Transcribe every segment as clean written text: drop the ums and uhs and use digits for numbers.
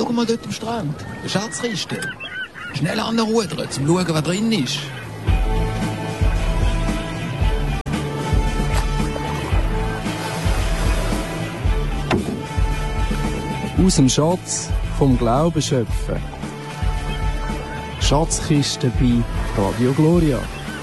Schau mal dort am Strand. Eine Schatzkiste. Schnell anrudern, zum schauen, was drin ist. Aus dem Schatz vom Glauben schöpfen. Schatzkiste bei Radio Gloria.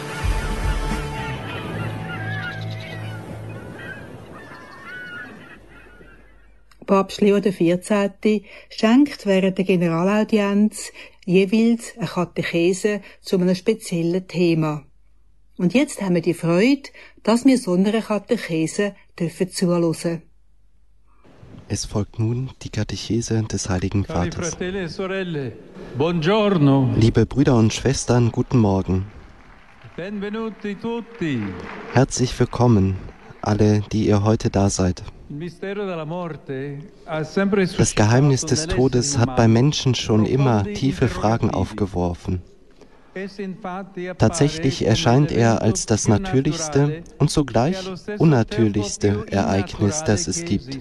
Papst Leo XIV. Schenkt während der Generalaudienz jeweils eine Katechese zu einem speziellen Thema. Und jetzt haben wir die Freude, dass wir so einer Katechese zuhören dürfen. Es folgt nun die Katechese des Heiligen Vaters. Liebe Brüder und Schwestern, guten Morgen. Herzlich willkommen, alle, die ihr heute da seid. Das Geheimnis des Todes hat bei Menschen schon immer tiefe Fragen aufgeworfen. Tatsächlich erscheint er als das natürlichste und zugleich unnatürlichste Ereignis, das es gibt.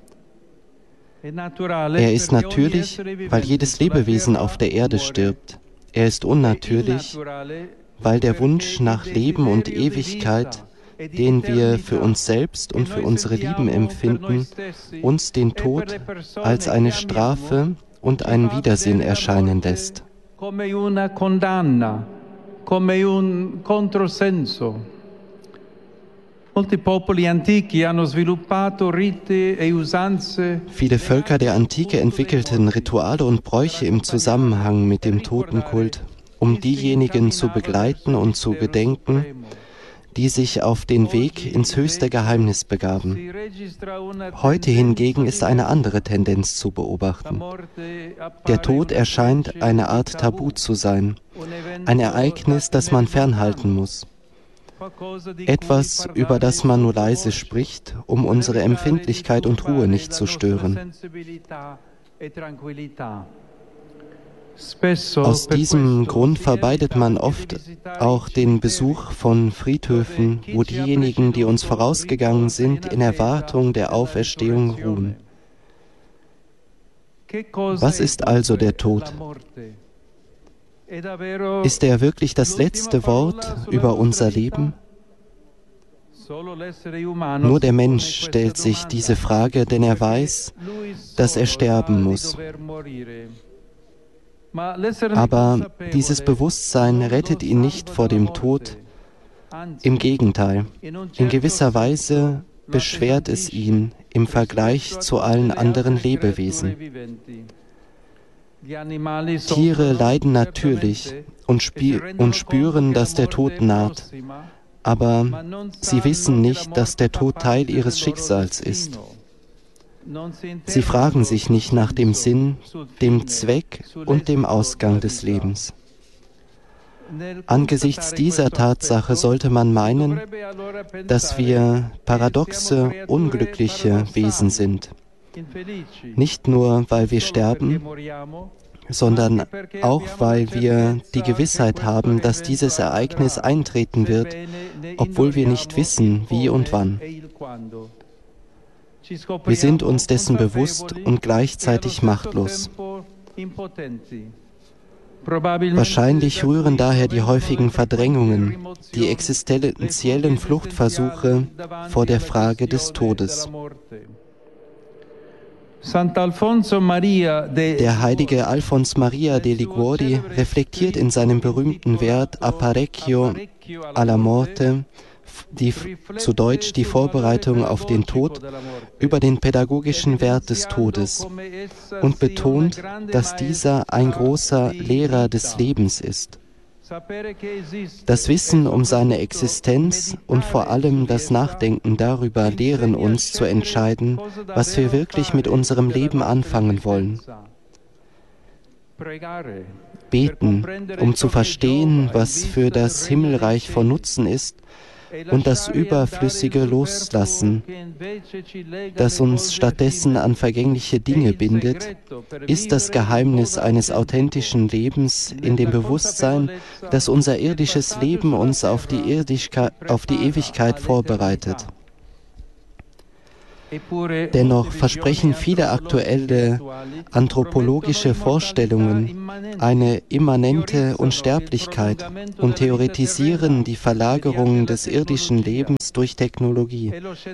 Er ist natürlich, weil jedes Lebewesen auf der Erde stirbt. Er ist unnatürlich, weil der Wunsch nach Leben und Ewigkeit, den wir für uns selbst und für unsere Lieben empfinden, uns den Tod als eine Strafe und einen Widersinn erscheinen lässt. Viele Völker der Antike entwickelten Rituale und Bräuche im Zusammenhang mit dem Totenkult, um diejenigen zu begleiten und zu gedenken, die sich auf den Weg ins höchste Geheimnis begaben. Heute hingegen ist eine andere Tendenz zu beobachten. Der Tod erscheint eine Art Tabu zu sein, ein Ereignis, das man fernhalten muss. Etwas, über das man nur leise spricht, um unsere Empfindlichkeit und Ruhe nicht zu stören. Aus diesem Grund vermeidet man oft auch den Besuch von Friedhöfen, wo diejenigen, die uns vorausgegangen sind, in Erwartung der Auferstehung ruhen. Was ist also der Tod? Ist er wirklich das letzte Wort über unser Leben? Nur der Mensch stellt sich diese Frage, denn er weiß, dass er sterben muss. Aber dieses Bewusstsein rettet ihn nicht vor dem Tod. Im Gegenteil, in gewisser Weise beschwert es ihn im Vergleich zu allen anderen Lebewesen. Tiere leiden natürlich und spüren, dass der Tod naht, aber sie wissen nicht, dass der Tod Teil ihres Schicksals ist. Sie fragen sich nicht nach dem Sinn, dem Zweck und dem Ausgang des Lebens. Angesichts dieser Tatsache sollte man meinen, dass wir paradoxe, unglückliche Wesen sind. Nicht nur, weil wir sterben, sondern auch, weil wir die Gewissheit haben, dass dieses Ereignis eintreten wird, obwohl wir nicht wissen, wie und wann. Wir sind uns dessen bewusst und gleichzeitig machtlos. Wahrscheinlich rühren daher die häufigen Verdrängungen, die existenziellen Fluchtversuche vor der Frage des Todes. Der heilige Alfons Maria de Liguori reflektiert in seinem berühmten Werk Apparecchio alla Morte, zu Deutsch die Vorbereitung auf den Tod, über den pädagogischen Wert des Todes und betont, dass dieser ein großer Lehrer des Lebens ist. Das Wissen um seine Existenz und vor allem das Nachdenken darüber lehren uns zu entscheiden, was wir wirklich mit unserem Leben anfangen wollen. Beten, um zu verstehen, was für das Himmelreich von Nutzen ist, und das Überflüssige loslassen, das uns stattdessen an vergängliche Dinge bindet, ist das Geheimnis eines authentischen Lebens in dem Bewusstsein, dass unser irdisches Leben uns auf die Ewigkeit vorbereitet. Dennoch versprechen viele aktuelle anthropologische Vorstellungen eine immanente Unsterblichkeit und theoretisieren die Verlagerung des irdischen Lebens durch Technologie.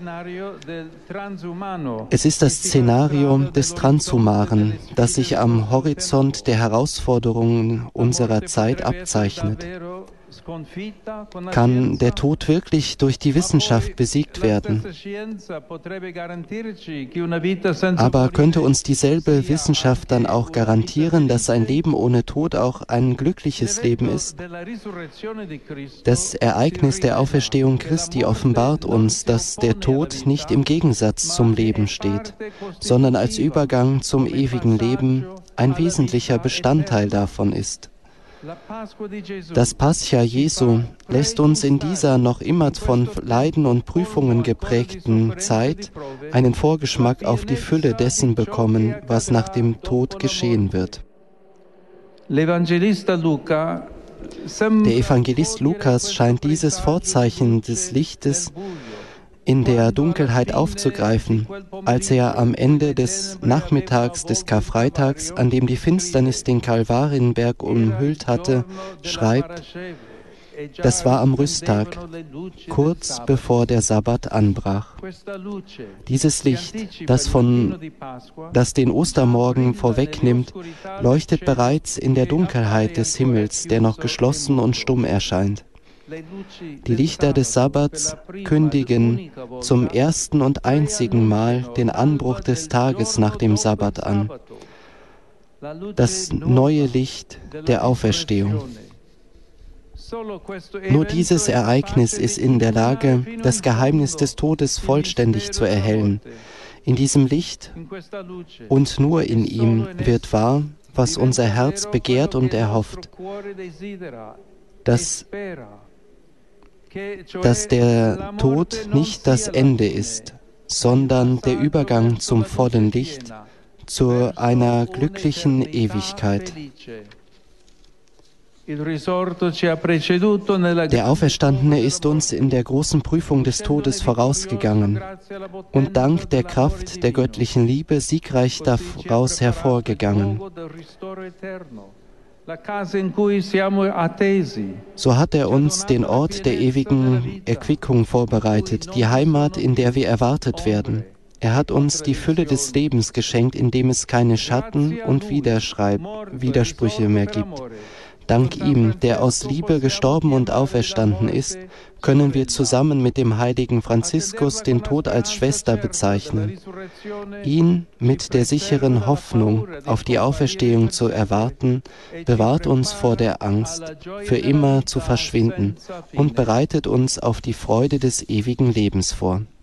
Es ist das Szenario des Transhumaren, das sich am Horizont der Herausforderungen unserer Zeit abzeichnet. Kann der Tod wirklich durch die Wissenschaft besiegt werden? Aber könnte uns dieselbe Wissenschaft dann auch garantieren, dass ein Leben ohne Tod auch ein glückliches Leben ist? Das Ereignis der Auferstehung Christi offenbart uns, dass der Tod nicht im Gegensatz zum Leben steht, sondern als Übergang zum ewigen Leben ein wesentlicher Bestandteil davon ist. Das Pascha Jesu lässt uns in dieser noch immer von Leiden und Prüfungen geprägten Zeit einen Vorgeschmack auf die Fülle dessen bekommen, was nach dem Tod geschehen wird. Der Evangelist Lukas scheint dieses Vorzeichen des Lichtes in der Dunkelheit aufzugreifen, als er am Ende des Nachmittags des Karfreitags, an dem die Finsternis den Kalvarienberg umhüllt hatte, schreibt: Das war am Rüsttag, kurz bevor der Sabbat anbrach. Dieses Licht, das den Ostermorgen vorwegnimmt, leuchtet bereits in der Dunkelheit des Himmels, der noch geschlossen und stumm erscheint. Die Lichter des Sabbats kündigen zum ersten und einzigen Mal den Anbruch des Tages nach dem Sabbat an. Das neue Licht der Auferstehung. Nur dieses Ereignis ist in der Lage, das Geheimnis des Todes vollständig zu erhellen. In diesem Licht und nur in ihm wird wahr, was unser Herz begehrt und erhofft, dass der Tod nicht das Ende ist, sondern der Übergang zum vollen Licht, zu einer glücklichen Ewigkeit. Der Auferstandene ist uns in der großen Prüfung des Todes vorausgegangen und dank der Kraft der göttlichen Liebe siegreich daraus hervorgegangen. So hat er uns den Ort der ewigen Erquickung vorbereitet, die Heimat, in der wir erwartet werden. Er hat uns die Fülle des Lebens geschenkt, in dem es keine Schatten und Widersprüche mehr gibt. Dank ihm, der aus Liebe gestorben und auferstanden ist, können wir zusammen mit dem heiligen Franziskus den Tod als Schwester bezeichnen. Ihn mit der sicheren Hoffnung auf die Auferstehung zu erwarten, bewahrt uns vor der Angst, für immer zu verschwinden und bereitet uns auf die Freude des ewigen Lebens vor.